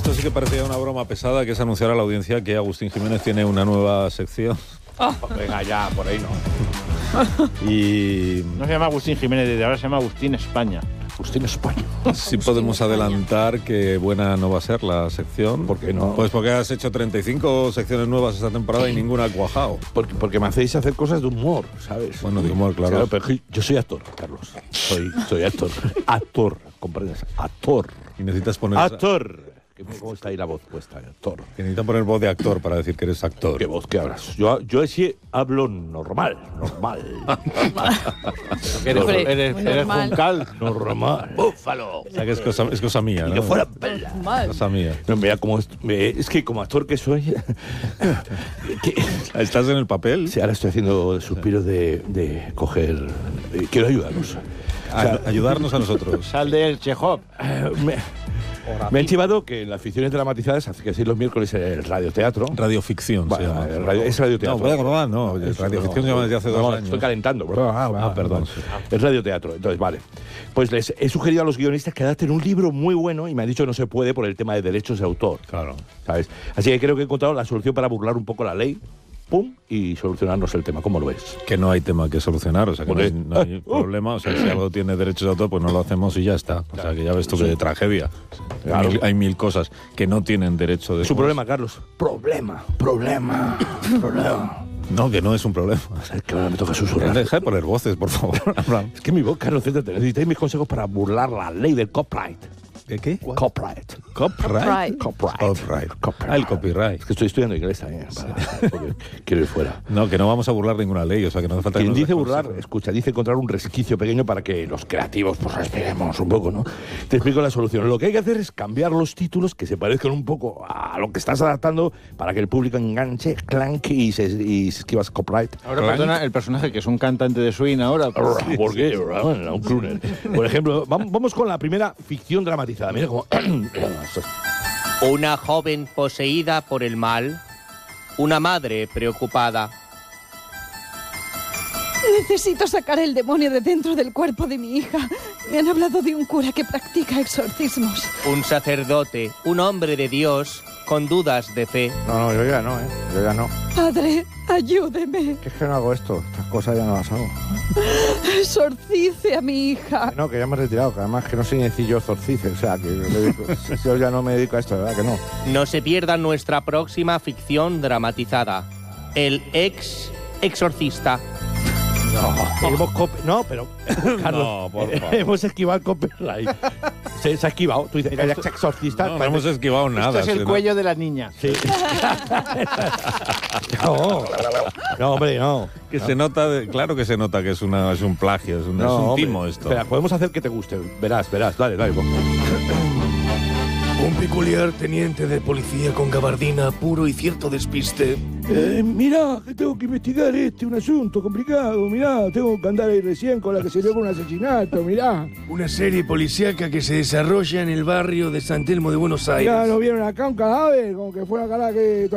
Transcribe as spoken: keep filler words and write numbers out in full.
Esto sí que parecía una broma pesada, que es anunciar a la audiencia que Agustín Jiménez tiene una nueva sección. Oh. Venga, ya, por ahí no. Y no se llama Agustín Jiménez, desde ahora se llama Agustín España. Agustín España. Sí podemos adelantar que buena no va a ser la sección. ¿Por qué no? Pues porque has hecho treinta y cinco secciones nuevas esta temporada y ninguna ha cuajado. Porque, porque me hacéis hacer cosas de humor, ¿sabes? Bueno, de humor, claro. Claro, pero yo soy actor, Carlos. Soy, soy actor. Actor, ¿comprendes? Actor. Y necesitas poner... Actor. ¿Cómo está ahí la voz puesta? Actor. Que necesitas poner voz de actor para decir que eres actor. ¿Qué voz que hablas? Yo, yo sí hablo normal, normal. Eres, Hombre, eres, muy eres normal. juncal. Normal. Búfalo. O sea que es cosa, es cosa mía, Y ¿no? que fuera bella. Mal. Cosa mía. No, mira, como est- me- es que como actor que soy, que, ¿Estás en el papel? sí, ahora estoy haciendo suspiros de, de coger. eh, quiero ayudarlos. A- O sea, ayudarnos a nosotros. Sal del Chekhov. eh, me, me han chivado que en las ficciones dramatizadas, hace que sí los miércoles el radioteatro. Radioficción se Bueno, llama. el radio- es radioteatro. No, voy a grabar, no. Eso, Radioficción se no, llama desde hace no, dos no, años. Estoy calentando. Ah, perdón. no, sí. Es radioteatro. Entonces, vale. Pues les he sugerido a los guionistas que adapten un libro muy bueno y me han dicho que no se puede por el tema de derechos de autor. Claro. ¿Sabes? Así que creo que he encontrado la solución para burlar un poco la ley. Pum, y solucionarnos el tema. ¿Cómo lo ves? Que no hay tema que solucionar, o sea que no hay, no hay problema. O sea, si algo tiene derechos de autor, pues no lo hacemos y ya está. O sea, que ya ves tú que tragedia. Claro. Hay, mil, hay mil cosas que no tienen derecho de... Es un problema, Carlos. Problema, problema, problema. No, que no es un problema. Es que ahora me toca susurrar. Deja de poner voces, por favor. Es que mi voz, Carlos, céntrate. Necesitáis mis consejos para burlar la ley del copyright. ¿De qué? Copyright. Copyright. Copyright. Copyright. Copyright. Ah, el copyright. Es que estoy estudiando inglés también. Para, porque quiero ir fuera. No, que no vamos a burlar ninguna ley, o sea, que no hace falta que Quien nos dice des burlar, consejos. escucha, dice encontrar un resquicio pequeño para que los creativos pues respiremos un poco, ¿no? Te explico la solución. Lo que hay que hacer es cambiar los títulos que se parezcan un poco a lo que estás adaptando para que el público enganche, clank y se, y se esquivas copyright. Ahora, perdona, el personaje que es un cantante de swing ahora. Pues, ¿Por qué? Un crooner. Por ejemplo, vam- vamos con la primera ficción dramatizada. Mira cómo... Una joven poseída por el mal, una madre preocupada. Necesito sacar el demonio de dentro del cuerpo de mi hija. Me han hablado de un cura que practica exorcismos. Un sacerdote, un hombre de Dios, con dudas de fe. No, no, yo ya no, ¿eh? Yo ya no. Padre, ayúdeme. Que es que no hago esto. Estas cosas ya no las hago. Exorcice a mi hija. No, que ya me he retirado. Que además que no sé ni decir yo exorcice. O sea, que me dedico- yo ya no me dedico a esto, ¿verdad? Que no. No se pierdan nuestra próxima ficción dramatizada. El ex exorcista. No, hemos cop- no, pero Carlos, No, por eh, favor. hemos esquivado el copyright. Se, se ha esquivado. Tú dices, el ex exorcista. No, no hemos esquivado nada. esto es el sino- cuello de la niña. Sí. no, no, hombre, no. Que se nota, de- claro que se nota que es, una, es un plagio, es un, No, es un hombre. timo esto. Espera, podemos hacer que te guste. Verás, verás. Dale, dale. vos. Un peculiar teniente de policía con gabardina, puro y cierto despiste. Eh, mira, que tengo que investigar este, un asunto complicado. Mirá, tengo que andar ahí recién con la que se dio con un asesinato. Mirá. Una serie policíaca que se desarrolla en el barrio de San Telmo de Buenos Aires. Mirá, ¿no vieron acá un cadáver? Como que fue acá la que